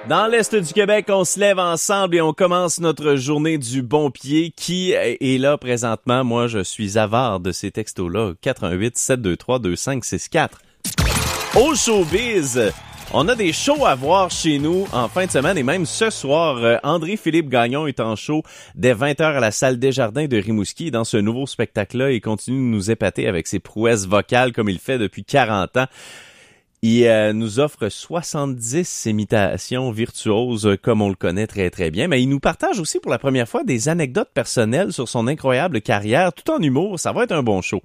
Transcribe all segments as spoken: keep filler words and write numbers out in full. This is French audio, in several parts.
Dans l'Est du Québec, on se lève ensemble et on commence notre journée du bon pied. Qui est là présentement? Moi, je suis avare de ces textos-là. quatre un huit sept deux trois deux cinq six quatre. Au showbiz, on a des shows à voir chez nous en fin de semaine et même ce soir. Euh, André-Philippe Gagnon est en show dès vingt heures à la salle Desjardins de Rimouski. Dans ce nouveau spectacle-là, il continue de nous épater avec ses prouesses vocales comme il fait depuis quarante ans. Il euh, nous offre soixante-dix imitations virtuoses euh, comme on le connaît très très bien, mais il nous partage aussi pour la première fois des anecdotes personnelles sur son incroyable carrière, tout en humour. Ça va être un bon show.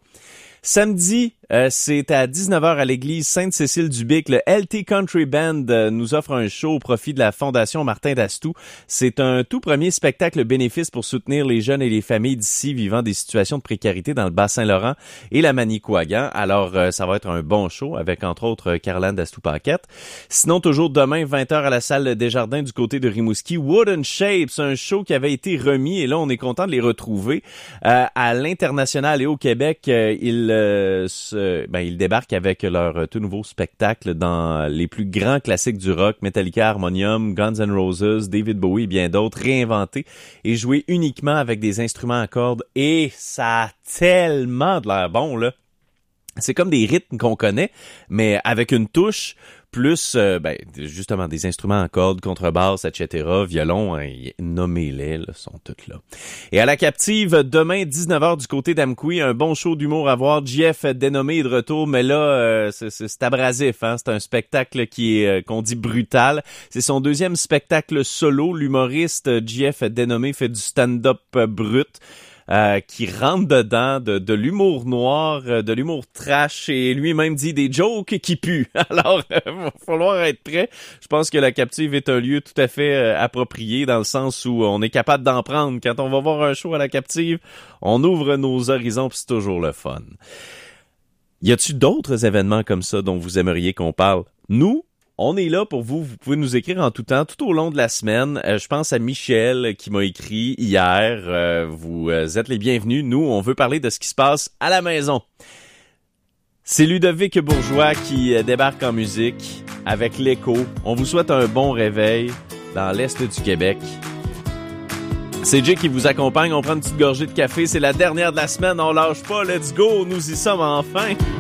Samedi, euh, c'est à dix-neuf heures à l'église Sainte-Cécile-du-Bic. Le L T Country Band euh, nous offre un show au profit de la Fondation Martin d'Astou. C'est un tout premier spectacle bénéfice pour soutenir les jeunes et les familles d'ici vivant des situations de précarité dans le Bas-Saint-Laurent et la Manicouagan. Alors, euh, ça va être un bon show avec, entre autres, Caroline d'Astou-Paquette. Sinon, toujours demain, vingt heures à la salle Desjardins du côté de Rimouski. Wooden Shapes, un show qui avait été remis et là, on est content de les retrouver. Euh, à l'international et au Québec, euh, ils Euh, ce, ben, ils débarquent avec leur euh, tout nouveau spectacle dans les plus grands classiques du rock, Metallica, Harmonium, Guns N' Roses, David Bowie et bien d'autres, réinventés et joués uniquement avec des instruments à cordes. Et ça a tellement de l'air bon, là. C'est comme des rythmes qu'on connaît, mais avec une touche plus, euh, ben, justement, des instruments à cordes, contrebasse, et cetera, violon, hein, nommez-les, là, sont toutes là. Et à la Captive, demain, dix-neuf heures du côté d'Amqui, un bon show d'humour à voir. J F dénommé est de retour, mais là, euh, c'est, c'est, c'est abrasif, hein. C'est un spectacle qui est, euh, qu'on dit brutal. C'est son deuxième spectacle solo. L'humoriste J F dénommé fait du stand-up euh, brut. Euh, qui rentre dedans de, de l'humour noir, de l'humour trash et lui-même dit des jokes qui puent. Alors, il euh, va falloir être prêt. Je pense que la Captive est un lieu tout à fait euh, approprié dans le sens où on est capable d'en prendre. Quand on va voir un show à la Captive, on ouvre nos horizons puis c'est toujours le fun. Y a-t-il d'autres événements comme ça dont vous aimeriez qu'on parle? Nous, on est là pour vous. Vous pouvez nous écrire en tout temps, tout au long de la semaine. Euh, je pense à Michel qui m'a écrit hier. Euh, vous euh, êtes les bienvenus. Nous, on veut parler de ce qui se passe à la maison. C'est Ludovic Bourgeois qui euh, débarque en musique avec l'écho. On vous souhaite un bon réveil dans l'Est du Québec. C'est Jay qui vous accompagne. On prend une petite gorgée de café. C'est la dernière de la semaine. On lâche pas. Let's go. Nous y sommes enfin.